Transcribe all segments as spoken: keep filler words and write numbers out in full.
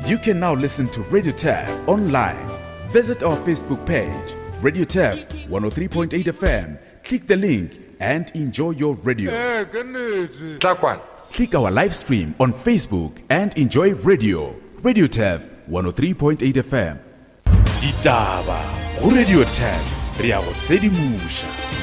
You can now listen to Radio Turf online. Visit our Facebook page, Radio Turf one oh three point eight F M. Click the link and enjoy your radio. Click our live stream on Facebook and enjoy radio. Radio Turf one oh three point eight F M. Ditaba go Radio Turf re a go sedimusha.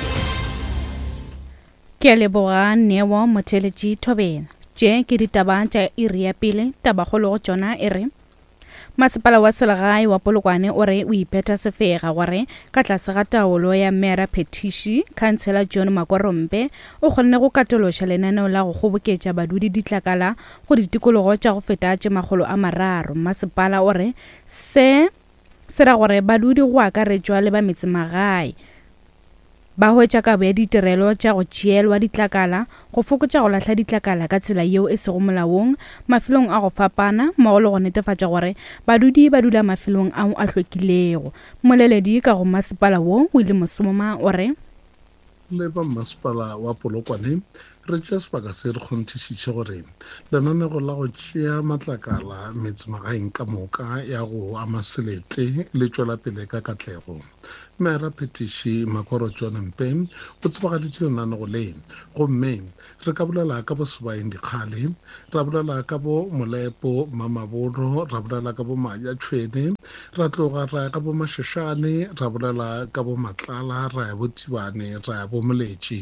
Ke leboga Newo Motheletši Thobela. Je ke ditaba tša iri ya pele taba kgolo go tšona e re Masepala wa Selegae wa Polokwane o re o ipeta sefega gore ka tlase ga taolo ya Mera Petition, Councillor John Makorompe o kgonne go katološa lenaneo la go kgoboketša badudi ditlakala go ditikologo tša go feta tše magolo a mararo. Masepala o re se se ra gore badudi go akaretšwa le ba metsemagae ba hwetša kabo ya ditirelo tša go tšeelwa ditlakala go fokotša go lahla ditlakala ka tsela yeo e sego molaong mafilong a go fapana mmogo le go netefatša gore badudi ba dula mafilong ao a hlwekilego. Moleledi ka go masepala wo o ile Mosomoma o re le ba masepala wa Polokwane re tšea sebaka se re kgonthišitše gore lenanego la go tšea matlakala metsemagaeng ka moka ya go ama selete le tšwela pele ka katlego. Mera Petition Makoro John Mpe o tsebagaditše lenanego le gomme re ka bolela ka bo sebaeng dikgale, ra bolela ka bo Molepo Mamabolo, ra bolela ka bo Majatšhwene, ra tloga ra ka bo Mashešane, ra bolela ka bo Matlala, ra ya bo Tibane, ra ya bo Moletši.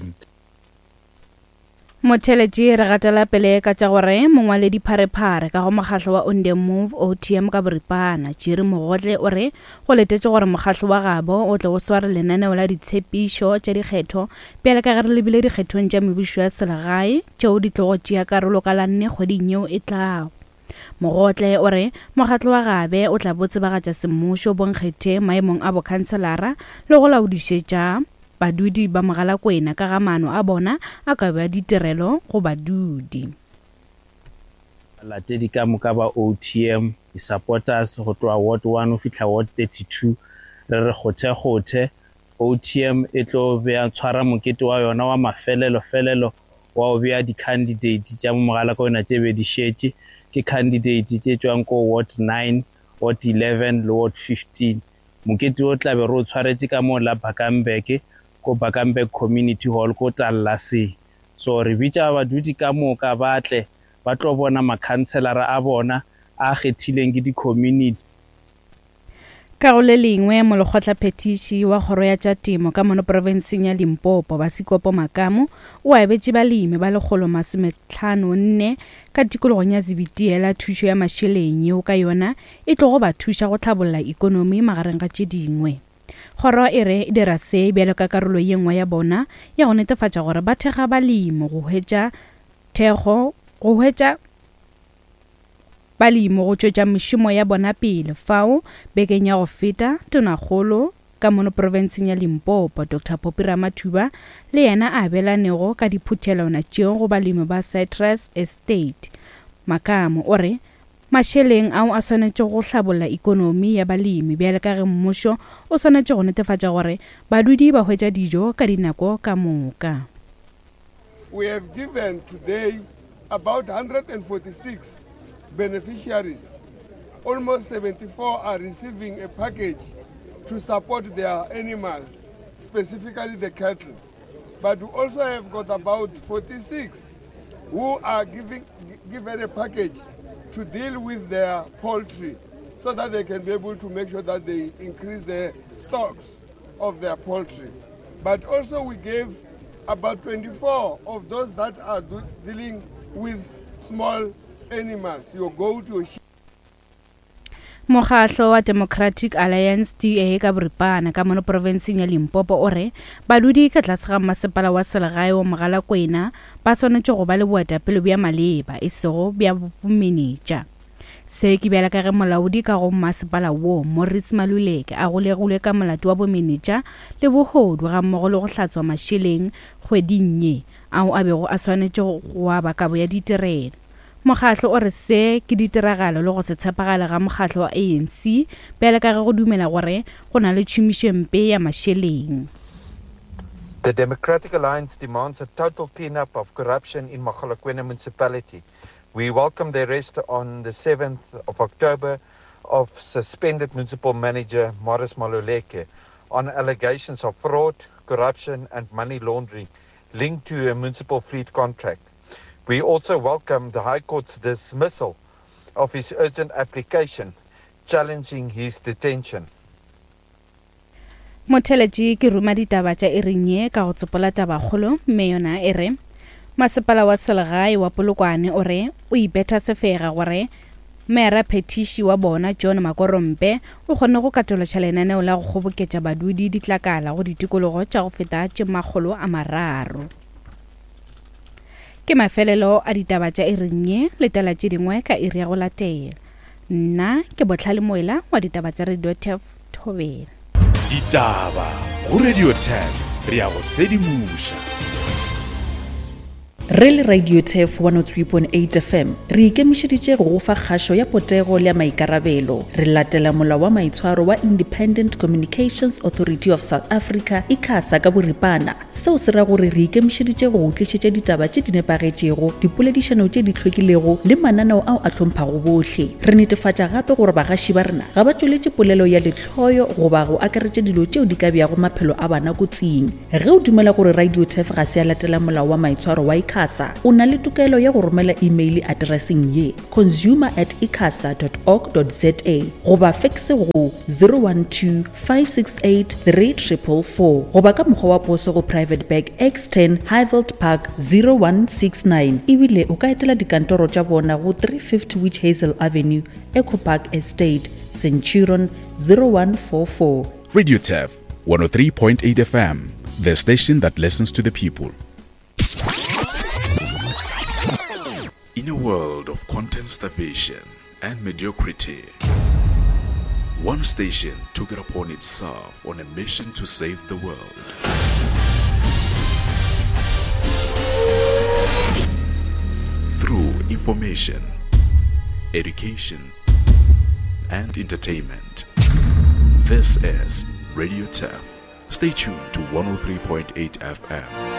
Motheletši re gatela pele ka tša gore mongwaledi pharephare ka go mokgatlo wa On The Move O T M ka boripana Jiri Mogotle o re go letetše gore mokgatlo wa gabo o tle o sware lenaneo la ditshepišo tša dikgetho pele ka gare lebile dikgethong tša mebušo ya selegae tšeo di tlogo tšea karolo ka la nne kgweding yeo e tlago. Mogotle o re mokgatlo wa gabe o tla botsebagatša semmušo bonkgethe maemong a bokhanselara le go laodišetša badudi ba Mogalakwena ka ga maano a bona a ka ba ditirelo go badudi. Latedi ka moka ba O T M di-supporters go tloa Ward one o fitlha Ward thirty-two re re gothe-gothe O T M e tlo bea tshwara mokete wa yona wa mafelelo felelo wa o bea di-candidate tša Mogalakwena tše be di šetše ke candidate tše tšwang ko Ward nine, Ward eleven le Ward fifteen. Mokete o tla be re o tshwaretše ka mo la Bakamberg ko Bakamberg Community Hall ko Tallase. So re bitša badudi ka moka batle ba tlo bona makhanselara a bona a kgethileng ke di-community. Ka go le lengwe molekgotla Petition wa kgoro ya tša temo ka mono provinseng ya Limpopo Basikopo Makamo o abetše balemi ba lekgolo masomehlano nne ka tikologong ya Zibitiela thušo ya mašeleng yeo ka yona e tlogo ba thuša go tlhabolla ikonomi magareng ga tše dingwe. Kgoro e re e dira se bjalo ka karolo ye nngwe ya bona ya go netefatša gore ba thekga balemi go hwetša thekgo go hwetša balemi go tšwetša mešomo ya bona pele fao bekeng ya go feta tonakgolo ka mono provinseng ya Limpopo Doctor Popi Ramathuba le yena a abelanego ka diphuthelwana tšeo go balemi ba Citrus Estate. Makamo o re mašeleng ao a swanetše go hlabolla ikonomi ya balemi bjale ka ge mmušo o swanetše go netefatša gore badudi ba hwetša dijo ka dinako ka moka. We have given today about one hundred forty-six beneficiaries. Almost seventy-four are receiving a package to support their animals, specifically the cattle. But we also have got about forty-six who are giving given a package to deal with their poultry so that they can be able to make sure that they increase the stocks of their poultry. But also we gave about twenty-four of those that are do, dealing with small animals, your goat, your sheep. Mokgatlo wa Democratic Alliance D A ka boripana ka mono provinseng ya Limpopo o re badudi ka tlase ga masepala wa selegae wa Mogalakwena ba swanetše go ba le boetapele bja maleba e sego bja bomenetša. Se ke bjala ka ge molaodi ka go masepala wo Morris Maluleke a go legilwe ka molato wa bomenetša le bogodu ga mmogo le go hlatswa mašeleng kgweding ye ao a bego a swanetše go aba kabo ya ditirelo. Mokgatlo o re se ke ditiragalo le go se tshepagala ga mokgatlo wa A N C pele ka ge go dumela gore go na le tšhomišo mpe ya mašeleng. The Democratic Alliance demands a total clean-up of corruption in Mogalakwena municipality. We welcome the arrest on the seventh of October of suspended municipal manager Morris Maluleke on allegations of fraud, corruption and money laundering linked to a municipal fleet contract. We also welcome the High Court's dismissal of his urgent application challenging his detention. Motheletši ke ruma ditaba tša erinye ka go tsopola taba kgolo mme yona e re masepala wa selegae wa Polokwane o re o ibetha sefega gore mera petiši wa bona John Makorompe o kgonne go katološa lenaneo la go kgoboketša badudi ditlakala go ditikologo tša go feta tše makgolo a mararo. Ke mafelelo a ditaba tša erinye le tala tše dingwe ka iri ya go latela. Nna ke Botlhale Moela wa ditaba tša Radio Tef Thobela. Ditaba go Radio Tef re ya go sedimuša. Re le Radio Tef one oh three point eight F M re ikemišeditše go fa kgašo ya potego le ya maikarabelo. Re latela molao wa maitshwaro wa Independent Communications Authority of South Africa ICASA ka boripana. Seo se ra gore re ikemišeditše go tlišetša ditaba tše di nepagetšego, dipoledišano tše di hlwekilego le mananeo ao a hlomphang bohle. Re netefatša gape gore bagaši ba rena ga ba tšweletše polelo ya lehloyo goba go akaretša dilo tšeo di ka bjago maphelo a bana kotsing. Ge o dumela gore Radio Tef ga se a latela molao wa maitshwaro wa ICASA, o na le tokelo ya go romela email addressing ye consumer at icasa dot org dot za goba faxe go zero one two five six eight three four four four goba ka mokgwa wa poso go Private Bag X ten Highveld Park zero one six nine. Ebile o ka etela dikantoro tša bona go three fifty Witch Hazel Avenue, Eco Park Estate, Centurion zero one four four. Radio Tef one oh three point eight F M, the station that listens to the people. In a world of content starvation and mediocrity, one station took it upon itself on a mission to save the world. Through information, education, and entertainment. This is Radio Tef. Stay tuned to one oh three point eight F M.